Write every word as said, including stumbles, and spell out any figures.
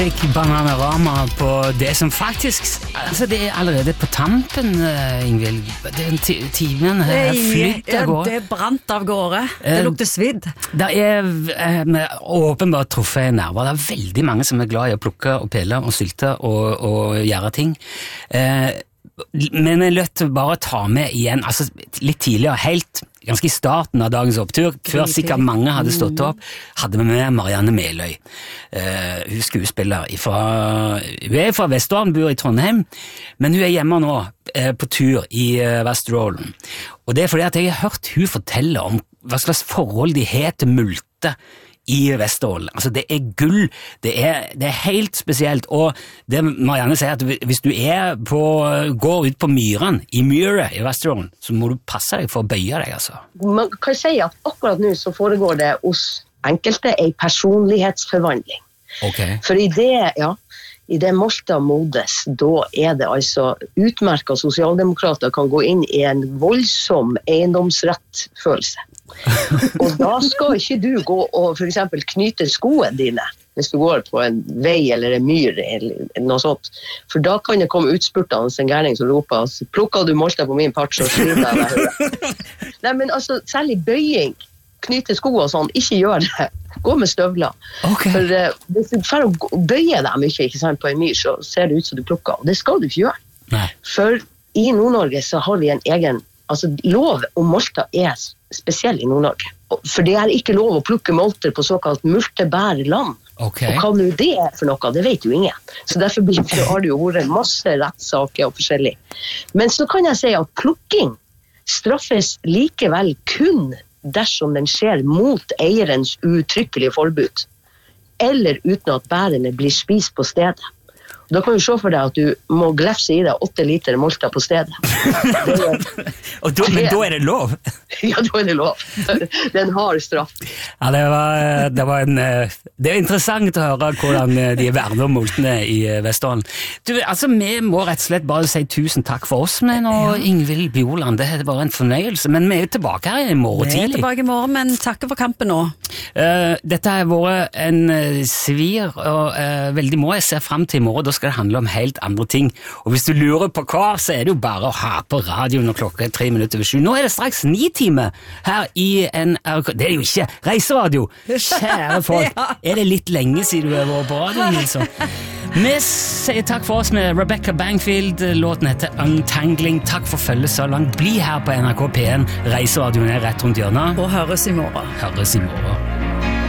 Bananarama på det som faktisk altså det er allerede på tampen, Ingvild. Den timen her flytt av gårde. Ja, det brant av gårde. Det lukter svidd. Det er eh, åpenbart truffet nerver. Det er veldig mange som er glad i å plukke og pille og sylte og, og gjøre ting. Eh, men jeg er nødt til bare å ta med igjen, altså litt tidligere, helt ganske i starten av dagens opptur, før sikkert mange hadde stått opp, hadde vi med Marianne Meløy. Uh, hun skuespiller ifra, hun er fra Vesterålen, bor i Trondheim, men hun er hjemme nå uh, på tur i uh, Vesterålen. Og det er fordi at jeg har hørt hun fortelle om hva slags forhold de har til multe i Vesterålen. Altså det er gull, det er, det er helt spesielt, og det Marianne sier at hvis du er på, går ut på myren, i myret i Vesterålen, så må du passe deg for å bøye deg, altså. Man kan si at akkurat nå så foregår det hos enkelte en personlighetsforvandling. Okay. For i det, ja, i det Malta modes, da er det altså utmerket sosialdemokrater kan gå inn i en voldsom eiendomsrettfølelse. Og da skal ikke du gå og for eksempel knyte skoene dine hvis du går på en vei eller en myr eller noe sånt. For da kan det komme utspurtende en gærning som roper altså, «Plukket du Malta på min part, så skyter jeg deg». Nei, men altså, særlig bøying, knyte sko og sånn, ikke gjør det. Gå med støvler. Okay. For uh, hvis du får å bøye deg mye ikke sant, på en myr, så ser det ut som du plukker. Og det skal du ikke gjøre. Nei. For i Nord-Norge så har vi en egen, altså lov om Malta er spesiell i Nord-Norge. For det er ikke lov å plukke molter på såkalt multebære land. Okay. Og hva nå det er for noe, det vet jo ingen. Så derfor har det jo vært masse rettssaker og forskjellig. Men så kan jeg si at plukking straffes likevel kun dersom den skjer mot eierens uttrykkelige forbud, eller uten at bærene blir spist på stedet. Da kan du se for deg at du må glefse i deg åtte liter Malta på stedet. Og da, men da er det lov? Ja, da er det lov. Det er en hard straff. Ja, det var, det var en, det er interessant å høre hvordan de verner om moltene i Vesterålen. Du, altså, vi må rett og slett bare si tusen takk for oss med nå, Ingvild Bjoland. Det var en fornøyelse, men vi er jo tilbake her i morgen tidlig. Vi er tilbake i morgen, men takker for kampen nå. Uh, dette har vært en uh, svir, og uh, veldig må jeg se frem til i morgen. Da skal det handle om helt andre ting. Og hvis du lurer på hva, så er det jo bare å ha på radioen når klokka er tre minutter over sju. Nå er det straks ni timer her i N R K. Det er jo ikke reiseradio! Kjære folk, ja. Er det litt lenge siden du har vært på radioen, Nilsson? Vi sier takk for oss med Rebecca Bangfield. Låten heter Untangling. Takk for følget så langt. Bli her på N R K P en. Reiseradioen er rett rundt hjørnet. Og høres i morgen. Høres i morgen.